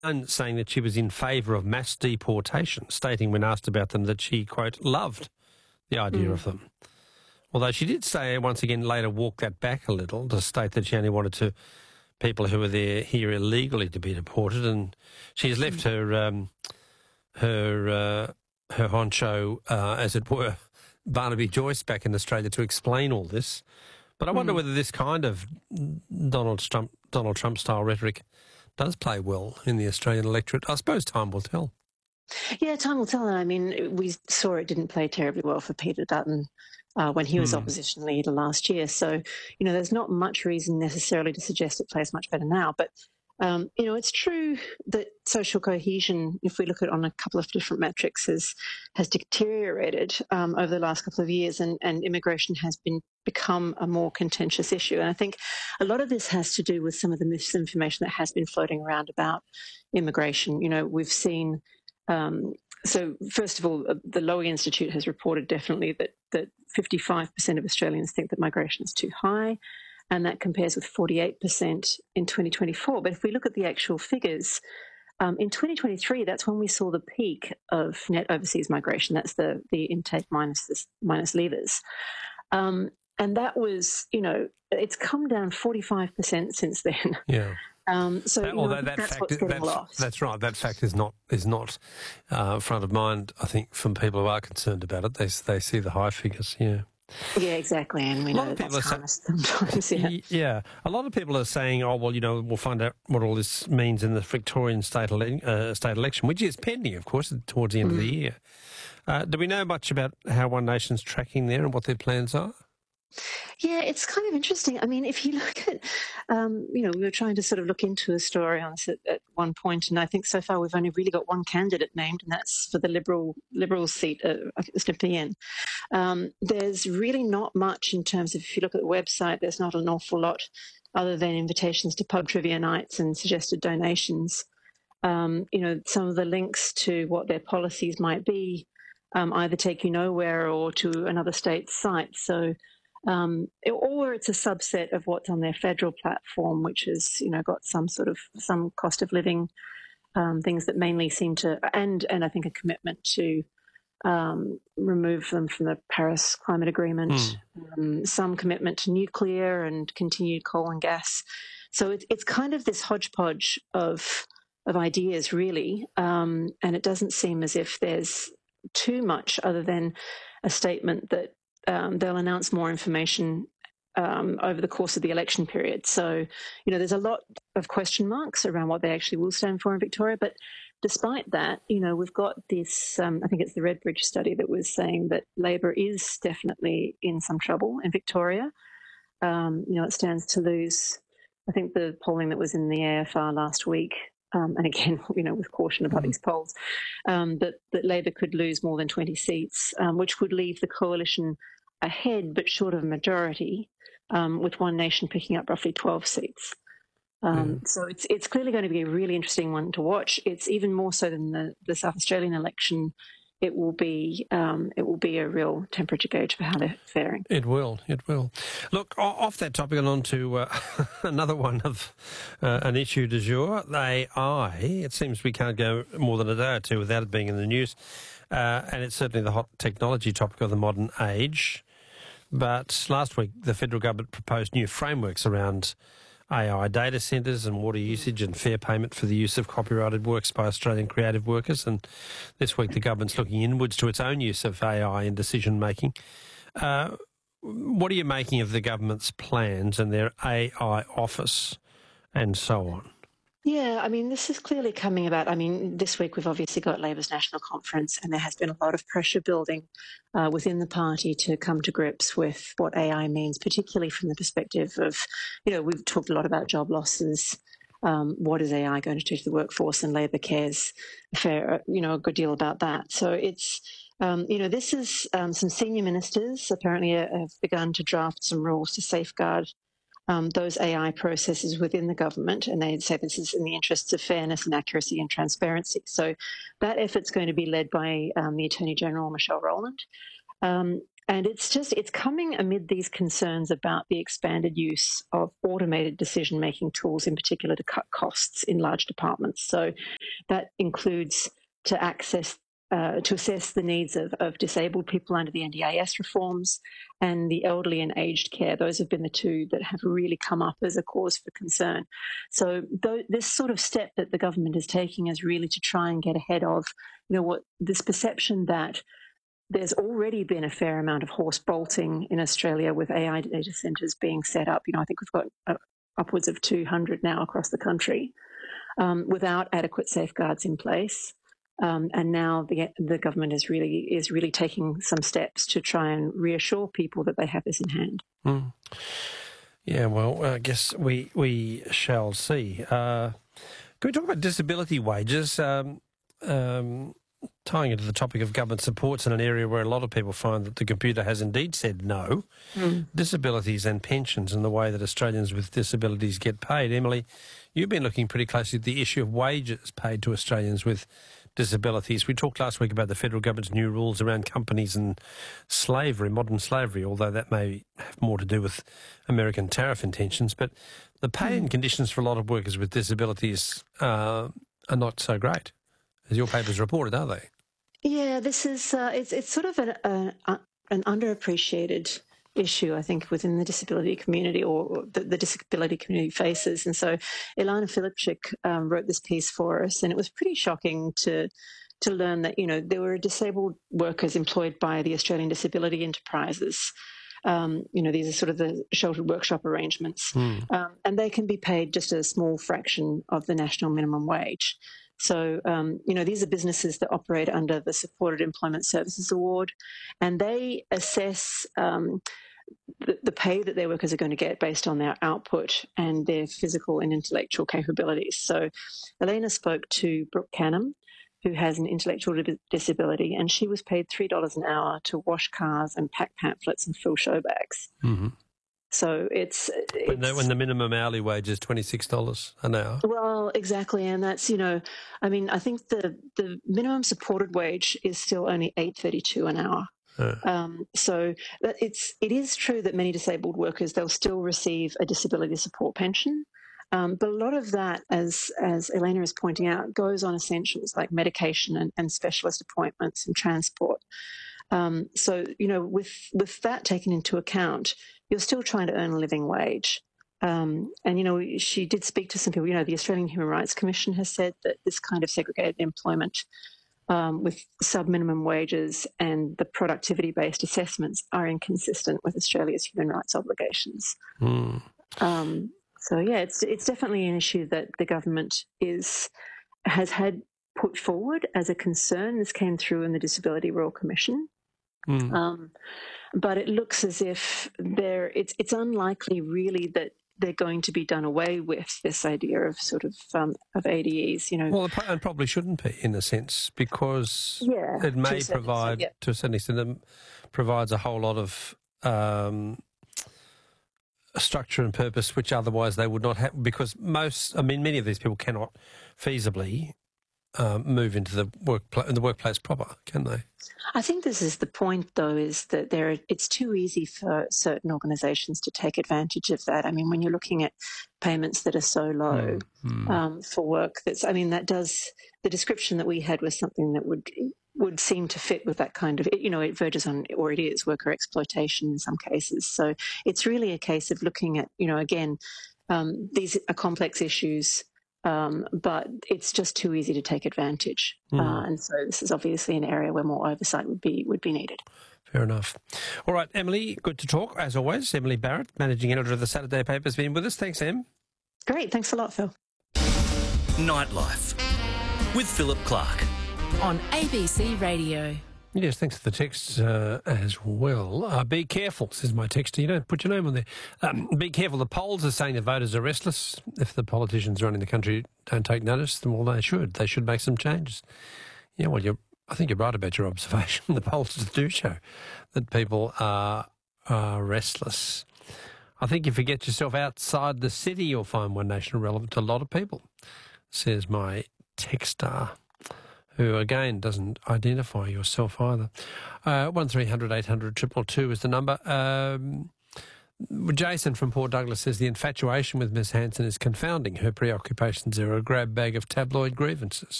saying that she was in favour of mass deportation, stating when asked about them that she, quote, loved the idea of them. Although she did say once again later walk that back a little to state that she only wanted people who were here illegally to be deported, and she's left her honcho, as it were, Barnaby Joyce, back in Australia to explain all this. But I wonder whether this kind of Donald Trump style rhetoric does play well in the Australian electorate. I suppose time will tell. Yeah, time will tell. And I mean, we saw it didn't play terribly well for Peter Dutton when he was opposition leader last year. So, there's not much reason necessarily to suggest it plays much better now. But, it's true that social cohesion, if we look at it on a couple of different metrics, has deteriorated over the last couple of years, and immigration has become a more contentious issue. And I think a lot of this has to do with some of the misinformation that has been floating around about immigration. We've seen... So first of all, the Lowy Institute has reported definitely that 55% of Australians think that migration is too high, and that compares with 48% in 2024. But if we look at the actual figures, in 2023, that's when we saw the peak of net overseas migration. That's the intake minus leavers. And that was, it's come down 45% since then. Yeah. That's what's getting lost. That's right. That fact is not front of mind, I think, from people who are concerned about it. They see the high figures, yeah. Yeah, exactly, and we know that's harnessed sometimes, yeah. Yeah. A lot of people are saying, we'll find out what all this means in the Victorian state election, which is pending, of course, towards the end of the year. Do we know much about how One Nation's tracking there and what their plans are? Yeah, it's kind of interesting. I mean, if you look at, we were trying to sort of look into a story on this at one point, and I think so far we've only really got one candidate named, and that's for the Liberal seat, it's the PN. There's really not much in terms of, if you look at the website, there's not an awful lot other than invitations to pub trivia nights and suggested donations. Some of the links to what their policies might be either take you nowhere or to another state's site. So... or it's a subset of what's on their federal platform, which has, got some cost of living things that mainly seem to, and I think a commitment to remove them from the Paris Climate Agreement, some commitment to nuclear and continued coal and gas. So it's kind of this hodgepodge of ideas, really, and it doesn't seem as if there's too much other than a statement that they'll announce more information over the course of the election period. So, there's a lot of question marks around what they actually will stand for in Victoria. But despite that, we've got this, I think it's the Redbridge study that was saying that Labor is definitely in some trouble in Victoria. It stands to lose. I think the polling that was in the AFR last week, and again, with caution about these polls, that Labor could lose more than 20 seats, which would leave the coalition ahead but short of a majority, with One Nation picking up roughly 12 seats. So it's clearly going to be a really interesting one to watch. It's even more so than the South Australian election. It will be a real temperature gauge for how they're faring. It will. Look, off that topic and on to another one of an issue du jour, AI. It seems we can't go more than a day or two without it being in the news, and it's certainly the hot technology topic of the modern age. But last week, the federal government proposed new frameworks around AI data centres and water usage and fair payment for the use of copyrighted works by Australian creative workers. And this week the government's looking inwards to its own use of AI in decision-making. What are you making of the government's plans and their AI office and so on? Yeah, I mean, this is clearly coming about. I mean, this week we've obviously got Labor's national conference, and there has been a lot of pressure building within the party to come to grips with what AI means, particularly from the perspective of, we've talked a lot about job losses. What is AI going to do to the workforce? And Labor cares a good deal about that. So it's, this is some senior ministers apparently have begun to draft some rules to safeguard those AI processes within the government, and they say this is in the interests of fairness and accuracy and transparency. So that effort's going to be led by the Attorney General, Michelle Rowland. And it's coming amid these concerns about the expanded use of automated decision-making tools, in particular to cut costs in large departments. So that includes to assess the needs of disabled people under the NDIS reforms and the elderly and aged care. Those have been the two that have really come up as a cause for concern. So this sort of step that the government is taking is really to try and get ahead of, what this perception that there's already been a fair amount of horse bolting in Australia with AI data centres being set up. I think we've got upwards of 200 now across the country without adequate safeguards in place. And now the government is really taking some steps to try and reassure people that they have this in hand. Mm. Yeah, well, I guess we shall see. Can we talk about disability wages? Tying into the topic of government supports in an area where a lot of people find that the computer has indeed said no, disabilities and pensions and the way that Australians with disabilities get paid. Emily, you've been looking pretty closely at the issue of wages paid to Australians with disabilities. We talked last week about the federal government's new rules around companies and slavery, modern slavery, although that may have more to do with American tariff intentions. But the pay and conditions for a lot of workers with disabilities are not so great, as your papers reported, are they? Yeah, this is it's sort of an underappreciated issue, I think, within the disability community, or the disability community faces. And so Ilana Filipchik wrote this piece for us, and it was pretty shocking to learn that, there were disabled workers employed by the Australian Disability Enterprises. These are sort of the sheltered workshop arrangements, and they can be paid just a small fraction of the national minimum wage. So, these are businesses that operate under the Supported Employment Services Award, and they assess the pay that their workers are going to get based on their output and their physical and intellectual capabilities. So Elena spoke to Brooke Canham, who has an intellectual disability, and she was paid $3 an hour to wash cars and pack pamphlets and fill show bags. Mm-hmm. So it's when the minimum hourly wage is $26 an hour. Well, exactly, and that's I think the minimum supported wage is still only $8.32 an hour. So it is true that many disabled workers, they'll still receive a disability support pension, but a lot of that, as Elena is pointing out, goes on essentials like medication and specialist appointments and transport. So with that taken into account, you're still trying to earn a living wage. And she did speak to some people. The Australian Human Rights Commission has said that this kind of segregated employment with sub-minimum wages and the productivity-based assessments are inconsistent with Australia's human rights obligations. So it's definitely an issue that the government has had put forward as a concern. This came through in the Disability Royal Commission. But it looks as if it's unlikely really that they're going to be done away with, this idea of sort of ADEs, Well, and probably shouldn't be, in a sense, because it may provide, to a certain extent, it provides a whole lot of structure and purpose which otherwise they would not have, because many of these people cannot feasibly move into the workplace proper, can they? I think this is the point, though, is that it's too easy for certain organisations to take advantage of that. I mean, when you're looking at payments that are so low for work, the description that we had was something that would seem to fit with that kind of, it verges on, or it is, worker exploitation in some cases. So it's really a case of looking at, again, these are complex issues. But it's just too easy to take advantage, and so this is obviously an area where more oversight would be needed. Fair enough. All right, Emily, good to talk as always. Emily Barrett, managing editor of the Saturday Paper, has been with us. Thanks, Em. Great, thanks a lot, Phil. Nightlife with Philip Clark on ABC Radio. Yes, thanks for the text as well. Be careful, says my texter. You don't put your name on there. Be careful. The polls are saying the voters are restless. If the politicians running the country don't take notice, then, well, they should. They should make some changes. Yeah, well, I think you're right about your observation. The polls do show that people are restless. I think if you get yourself outside the city, you'll find One Nation relevant to a lot of people, says my texter. who again doesn't identify yourself either. 1300 800 222 is the number. Jason from Port Douglas says the infatuation with Miss Hanson is confounding. Her preoccupations are a grab bag of tabloid grievances.